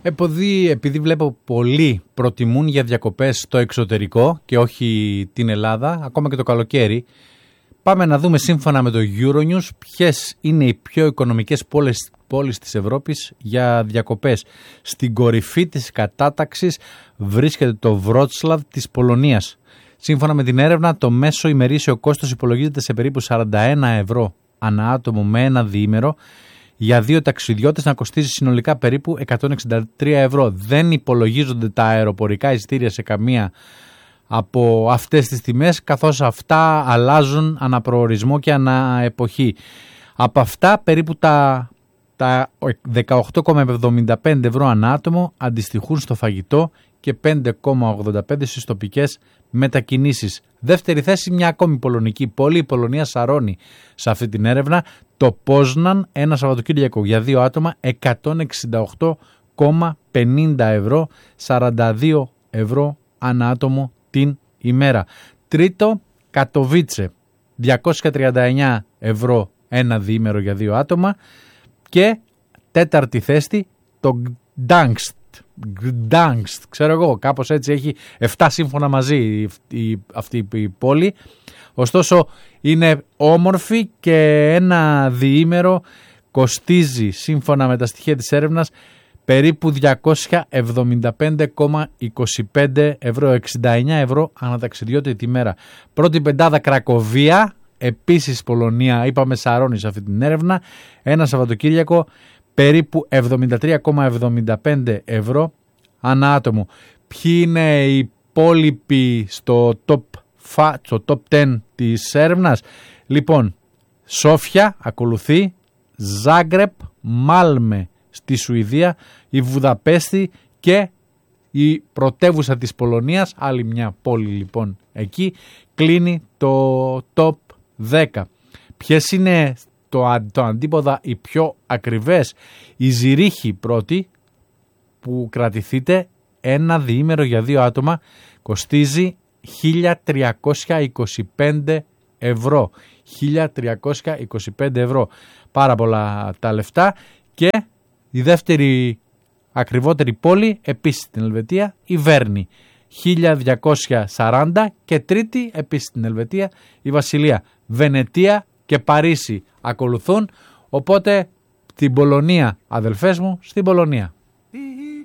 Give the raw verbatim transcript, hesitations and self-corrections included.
Επειδή, επειδή βλέπω πολλοί προτιμούν για διακοπές στο εξωτερικό και όχι την Ελλάδα, ακόμα και το καλοκαίρι, πάμε να δούμε σύμφωνα με το Euronews ποιες είναι οι πιο οικονομικές πόλεις, πόλεις της Ευρώπης για διακοπές. Στην κορυφή της κατάταξης βρίσκεται το Βρότσλαβ της Πολωνίας. Σύμφωνα με την έρευνα, το μέσο ημερήσιο κόστος υπολογίζεται σε περίπου σαράντα ένα ευρώ ανά άτομο με ένα διήμερο, για δύο ταξιδιώτες να κοστίζει συνολικά περίπου εκατόν εξήντα τρία ευρώ. Δεν υπολογίζονται τα αεροπορικά εισιτήρια σε καμία από αυτές τις τιμές, καθώς αυτά αλλάζουν ανά προορισμό και ανά εποχή. Από αυτά περίπου τα, τα δεκαοκτώ κόμμα εβδομήντα πέντε ευρώ ανά άτομο αντιστοιχούν στο φαγητό και πέντε κόμμα ογδόντα πέντε στις τοπικές μετακινήσεις. Δεύτερη θέση, μια ακόμη πολωνική πόλη, η Πολωνία σαρώνει σε αυτή την έρευνα το Πόσναν, ένα Σαββατοκύριακο για δύο άτομα, εκατόν εξήντα οκτώ κόμμα πενήντα ευρώ, σαράντα δύο ευρώ ανά άτομο την ημέρα. Τρίτο, Κατοβίτσε, διακόσια τριάντα εννέα ευρώ ένα διήμερο για δύο άτομα. Και τέταρτη θέση, το Gdańsk. Gdańsk, ξέρω εγώ, κάπως έτσι έχει επτά σύμφωνα μαζί η, αυτή η πόλη. Ωστόσο είναι όμορφη και ένα διήμερο κοστίζει σύμφωνα με τα στοιχεία της έρευνας περίπου διακόσια εβδομήντα πέντε κόμμα είκοσι πέντε ευρώ, εξήντα εννέα ευρώ αναταξιδιώτη τη μέρα. Πρώτη πεντάδα Κρακοβία, επίσης Πολωνία, είπαμε σαρώνει σε αυτή την έρευνα, ένα Σαββατοκύριακο περίπου εβδομήντα τρία κόμμα εβδομήντα πέντε ευρώ ανά άτομο. Ποιοι είναι οι υπόλοιποι στο top, στο top δέκα της έρευνας? Λοιπόν, Σόφια ακολουθεί, Ζάγκρεπ, Μάλμε στη Σουηδία, η Βουδαπέστη και η πρωτεύουσα της Πολωνίας, άλλη μια πόλη λοιπόν εκεί, κλείνει το top δέκα. Ποιες είναι το, το αντίποδα οι πιο ακριβές? Η Ζηρίχη πρώτη, που κρατηθείτε, ένα διήμερο για δύο άτομα κοστίζει χίλια τριακόσια είκοσι πέντε ευρώ. χίλια τριακόσια είκοσι πέντε ευρώ. Πάρα πολλά τα λεφτά. Και η δεύτερη ακριβότερη πόλη, επίσης στην Ελβετία, η Βέρνη, χίλια διακόσια σαράντα, και τρίτη επίσης στην Ελβετία η Βασιλεία. Βενετία και Παρίσι ακολουθούν, οπότε την Πολωνία, αδελφές μου, στην Πολωνία.